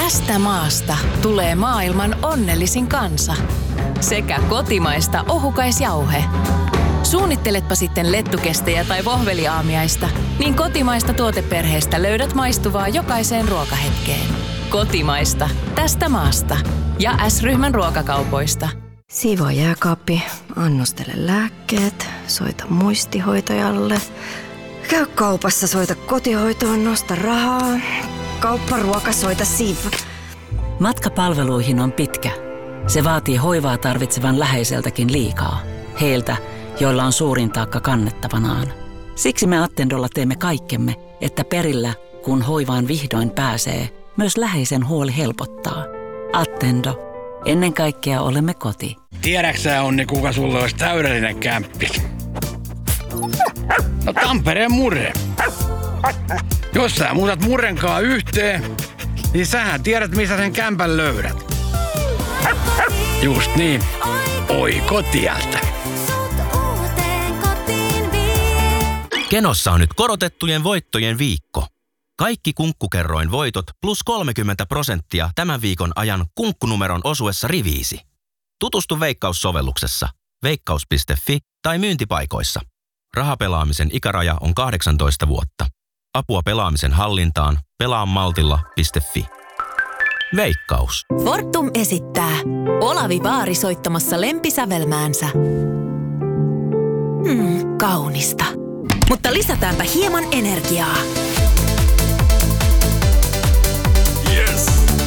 Tästä maasta tulee maailman onnellisin kansa. Sekä kotimaista ohukaisjauhe. Suunnitteletpa sitten lettukestejä tai vohveliaamiaista, niin kotimaista tuoteperheestä löydät maistuvaa jokaiseen ruokahetkeen. Kotimaista. Tästä maasta. Ja S-ryhmän ruokakaupoista. Siivoo jääkaappi, annostele lääkkeet, soita muistihoitajalle. Käy kaupassa, soita kotihoitoon, nosta rahaa. Kaupparuoka, soita Siv. Matka palveluihin on pitkä. Se vaatii hoivaa tarvitsevan läheiseltäkin liikaa. Heiltä, joilla on suurin taakka kannettavanaan. Siksi me Attendolla teemme kaikkemme, että perillä, kun hoivaan vihdoin pääsee, myös läheisen huoli helpottaa. Attendo. Ennen kaikkea olemme koti. Tiedäksä, Onni, kuka sulla olisi täydellinen kämppis? No Tampereen Murre. Jos sä muutat Murrenkaan yhteen, niin sähän tiedät, missä sen kämpän löydät. Just niin. Oi kotialta. Kenossa on nyt korotettujen voittojen viikko. Kaikki Kunkkukerroin voitot plus 30% tämän viikon ajan kunkkunumeron osuessa riviisi. Tutustu Veikkaus-sovelluksessa, veikkaus.fi tai myyntipaikoissa. Rahapelaamisen ikäraja on 18 vuotta. Apua pelaamisen hallintaan pelaamaltilla.fi. Veikkaus. Fortum esittää Olavi Baari soittamassa lempisävelmäänsä. Kaunista. Mutta lisätäänpä hieman energiaa. Yes.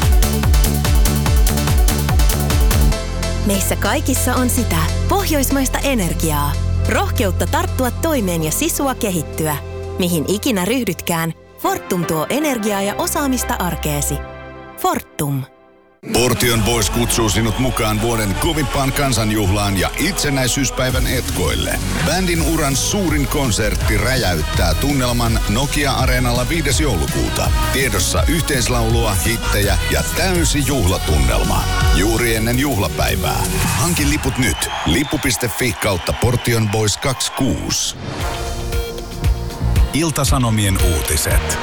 Meissä kaikissa on sitä pohjoismaista energiaa. Rohkeutta tarttua toimeen ja sisua kehittyä. Mihin ikinä ryhdytkään, Fortum tuo energiaa ja osaamista arkeesi. Fortum. Portion Boys kutsuu sinut mukaan vuoden kovimpaan kansanjuhlaan ja itsenäisyyspäivän etkoille. Bändin uran suurin konsertti räjäyttää tunnelman Nokia-areenalla 5. joulukuuta. Tiedossa yhteislaulua, hittejä ja täysi juhlatunnelma. Juuri ennen juhlapäivää. Hanki liput nyt. Lippu.fi/Portion Boys 26. Ilta-Sanomien uutiset.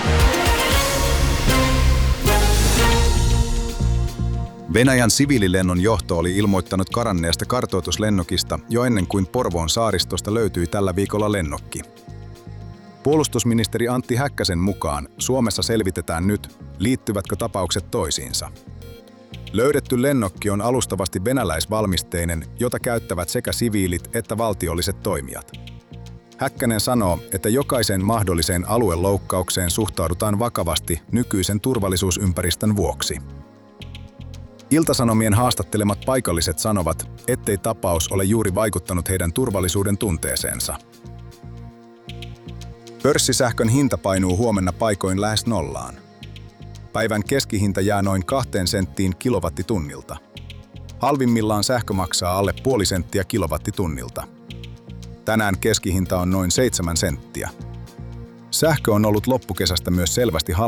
Venäjän siviililennon johto oli ilmoittanut karanneesta kartoituslennokista jo ennen kuin Porvoon saaristosta löytyi tällä viikolla lennokki. Puolustusministeri Antti Häkkäsen mukaan Suomessa selvitetään nyt, liittyvätkö tapaukset toisiinsa. Löydetty lennokki on alustavasti venäläisvalmisteinen, jota käyttävät sekä siviilit että valtiolliset toimijat. Häkkänen sanoo, että jokaiseen mahdolliseen alueloukkaukseen suhtaudutaan vakavasti nykyisen turvallisuusympäristön vuoksi. Ilta-Sanomien haastattelemat paikalliset sanovat, ettei tapaus ole juuri vaikuttanut heidän turvallisuuden tunteeseensa. Pörssisähkön hinta painuu huomenna paikoin lähes nollaan. Päivän keskihinta jää noin 2 senttiin kilowattitunnilta. Halvimmillaan sähkö maksaa alle puoli senttiä kilowattitunnilta. Tänään keskihinta on noin 7 senttiä. Sähkö on ollut loppukesästä myös selvästi